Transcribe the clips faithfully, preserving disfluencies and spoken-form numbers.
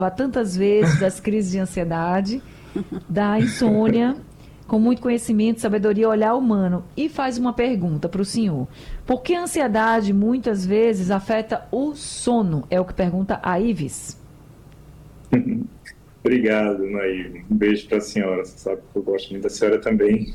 tantas vezes das crises de ansiedade, da insônia, com muito conhecimento, sabedoria, olhar humano, e faz uma pergunta para o senhor. Por que a ansiedade muitas vezes afeta o sono? É o que pergunta a Ives. Obrigado, Nair. Um beijo para a senhora. Você sabe que eu gosto muito da senhora também.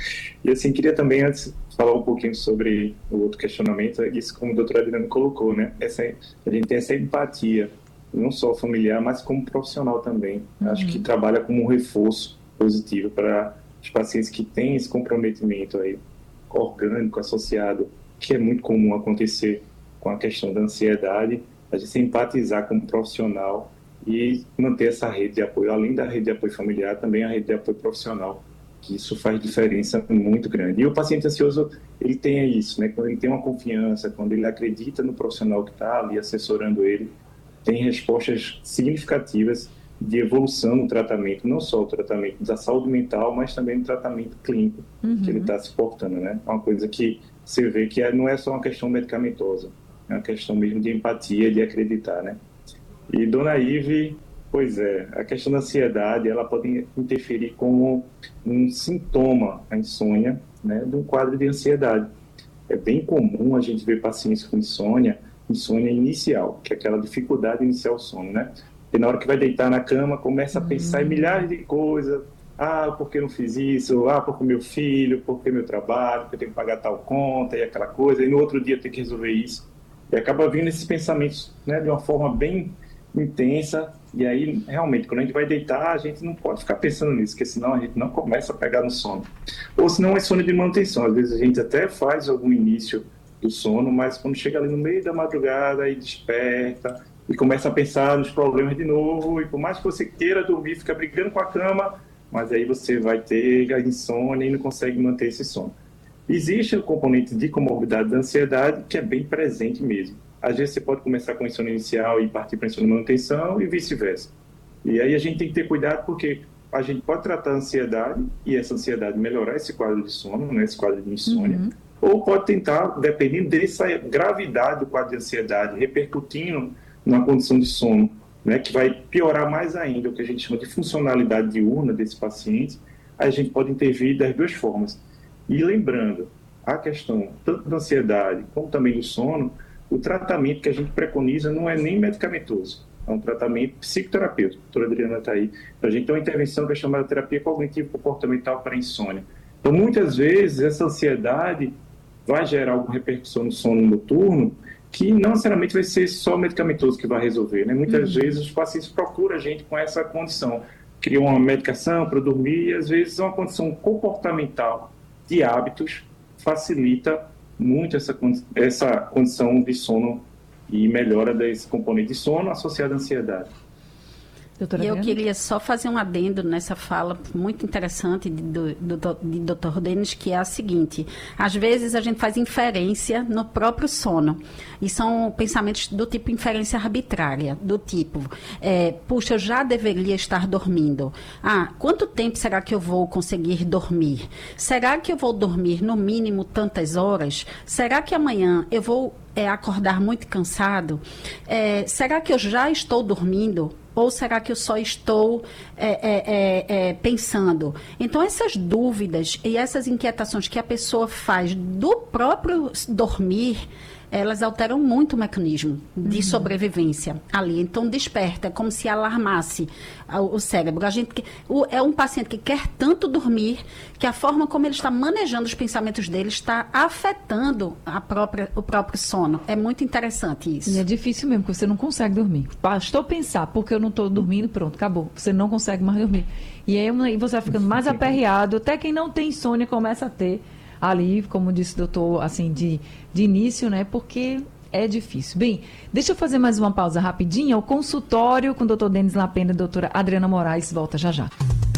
E assim, queria também antes falar um pouquinho sobre o outro questionamento, isso como a doutora Adriana colocou, né? Essa, a gente tem essa empatia, não só familiar, mas como profissional também. Uhum. Acho que trabalha como um reforço positivo para os pacientes que têm esse comprometimento aí orgânico associado, que é muito comum acontecer com a questão da ansiedade, a gente se empatizar como profissional e manter essa rede de apoio, além da rede de apoio familiar, também a rede de apoio profissional, que isso faz diferença muito grande. E o paciente ansioso, ele tem isso, né? Quando ele tem uma confiança, quando ele acredita no profissional que está ali assessorando ele, tem respostas significativas de evolução no tratamento, não só o tratamento da saúde mental, mas também no tratamento clínico uhum. que ele está se portando, né? É uma coisa que você vê que não é só uma questão medicamentosa, é uma questão mesmo de empatia, de acreditar, né? E dona Ive, pois é, a questão da ansiedade, ela pode interferir como um sintoma, a insônia, né, de um quadro de ansiedade. É bem comum a gente ver pacientes com insônia, insônia inicial, que é aquela dificuldade de iniciar o sono, né? E na hora que vai deitar na cama, começa a pensar em milhares de coisas. Ah, por que não fiz isso? Ah, porque meu filho, porque meu trabalho, porque eu tenho que pagar tal conta e aquela coisa. E no outro dia tem que resolver isso. E acaba vindo esses pensamentos, né, de uma forma bem intensa. E aí, realmente, quando a gente vai deitar, a gente não pode ficar pensando nisso, porque senão a gente não começa a pegar no sono. Ou senão é sono de manutenção. Às vezes a gente até faz algum início do sono, mas quando chega ali no meio da madrugada, aí desperta e começa a pensar nos problemas de novo, e por mais que você queira dormir, fica brigando com a cama, mas aí você vai ter a insônia e não consegue manter esse sono. Existe o componente de comorbidade da ansiedade, que é bem presente mesmo. Às vezes você pode começar com insônia inicial e partir para insônia de manutenção e vice-versa. E aí a gente tem que ter cuidado, porque a gente pode tratar a ansiedade e essa ansiedade melhorar esse quadro de sono, né, esse quadro de insônia, uhum. ou pode tentar, dependendo dessa gravidade do quadro de ansiedade, repercutindo na condição de sono, né, que vai piorar mais ainda o que a gente chama de funcionalidade diurna desse paciente, aí a gente pode intervir das duas formas. E lembrando, a questão tanto da ansiedade como também do sono, o tratamento que a gente preconiza não é nem medicamentoso, é um tratamento psicoterapêutico. A doutora Adriana está aí. Então, a gente tem uma intervenção que é chamada terapia cognitivo-comportamental para insônia. Então, muitas vezes, essa ansiedade vai gerar alguma repercussão no sono noturno, que não necessariamente vai ser só medicamentoso que vai resolver, né? Muitas uhum. vezes os pacientes procuram a gente com essa condição, criam uma medicação para dormir, e às vezes uma condição comportamental de hábitos facilita muito essa, essa condição de sono e melhora desse componente de sono associado à ansiedade. Doutora e eu Adriana? Queria só fazer um adendo nessa fala muito interessante de, do, do, de doutor Denis, que é a seguinte: às vezes a gente faz inferência no próprio sono, e são pensamentos do tipo inferência arbitrária, do tipo, é, puxa, eu já deveria estar dormindo. Ah, quanto tempo será que eu vou conseguir dormir? Será que eu vou dormir no mínimo tantas horas? Será que amanhã eu vou é, acordar muito cansado? É, será que eu já estou dormindo? Ou será que eu só estou é, é, é, é, pensando? Então, essas dúvidas e essas inquietações que a pessoa faz do próprio dormir, elas alteram muito o mecanismo de uhum. sobrevivência ali. Então, desperta, é como se alarmasse o, o cérebro. A gente, o, é um paciente que quer tanto dormir que a forma como ele está manejando os pensamentos dele está afetando a própria, o próprio sono. É muito interessante isso. E é difícil mesmo, porque você não consegue dormir. Bastou pensar, porque eu não estou dormindo, pronto, acabou. Você não consegue mais dormir. E aí você vai ficando mais aperreado. Até quem não tem insônia começa a ter ali, como disse o doutor, assim, de, de início, né? Porque é difícil. Bem, deixa eu fazer mais uma pausa rapidinha. O consultório com o doutor Denis Lapena e a doutora Adriana Moraes volta já já.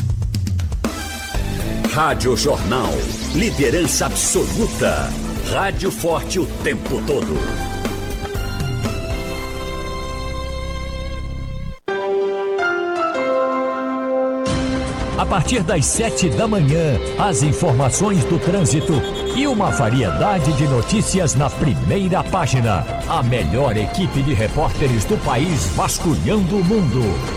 Rádio Jornal. Liderança absoluta. Rádio forte o tempo todo. A partir das sete da manhã, as informações do trânsito e uma variedade de notícias na primeira página. A melhor equipe de repórteres do país vasculhando o mundo.